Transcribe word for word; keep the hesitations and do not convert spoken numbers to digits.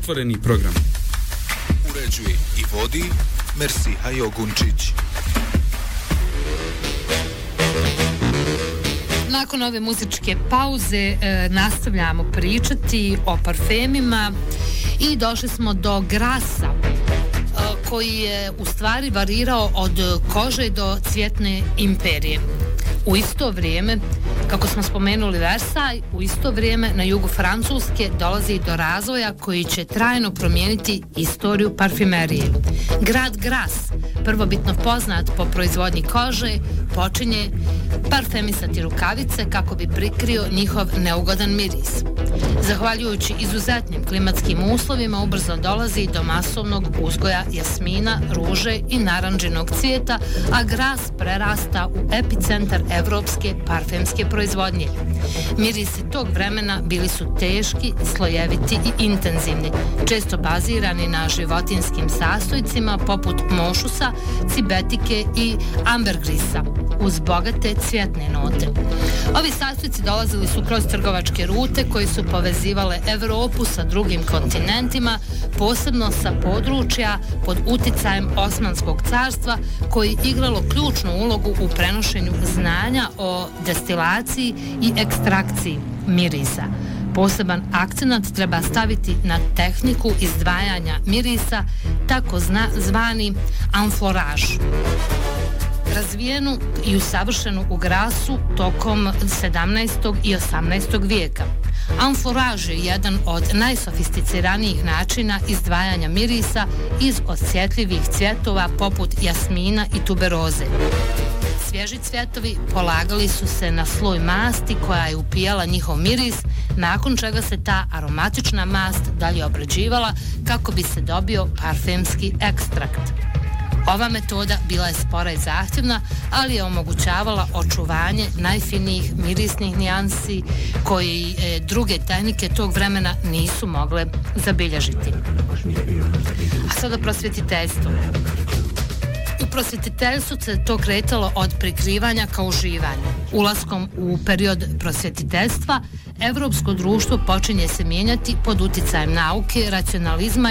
Otvoreni program. Uređuje i vodi Mersiha Jogunčić. Nakon ove muzičke pauze e, nastavljamo pričati o parfemima i došli smo do Grasa, e, koji je u stvari varirao od kože do cvjetne imperije. U isto vrijeme, kako smo spomenuli Versailles, u isto vrijeme na jugu Francuske dolazi do razvoja koji će trajno promijeniti istoriju parfimerije. Grad Gras, prvobitno poznat po proizvodnji kože, počinje parfemisati rukavice kako bi prikrio njihov neugodan miris. Zahvaljujući izuzetnim klimatskim uslovima ubrzo dolazi do masovnog uzgoja jasmina, ruže i naranđinog cvijeta, a Gras prerasta u epicentar evropske parfemske proizvodnje. Mirisi tog vremena bili su teški, slojeviti i intenzivni, često bazirani na životinskim sastojcima poput mošusa, cibetike i ambergrisa, uz bogate cvjetne note. Ovi sastojci dolazili su kroz trgovačke rute koji su povezivale Evropu sa drugim kontinentima, posebno sa područja pod uticajem Osmanskog carstva, koji igralo ključnu ulogu u prenošenju znanja o destilaciji i ekstrakciji mirisa. Poseban akcenat treba staviti na tehniku izdvajanja mirisa, tako zna, zvani enflorage, razvijenu i usavršenu u Grasu tokom sedamnaestog i osamnaestog vijeka. Enflorage je jedan od najsofisticiranijih načina izdvajanja mirisa iz osjetljivih cvjetova poput jasmina i tuberoze. Svježi cvjetovi polagali su se na sloj masti koja je upijala njihov miris, nakon čega se ta aromatična mast dalje obrađivala kako bi se dobio parfemski ekstrakt. Ova metoda bila je spora i zahtjevna, ali je omogućavala očuvanje najfinijih mirisnih nijansi koji e, druge tehnike tog vremena nisu mogle zabilježiti. A sada prosvjetiteljstvo. U prosvjetiteljstvu se to kretalo od prikrivanja ka uživanju. Ulaskom u period prosvjetiteljstva, evropsko društvo počinje se mijenjati pod uticajem nauke, racionalizma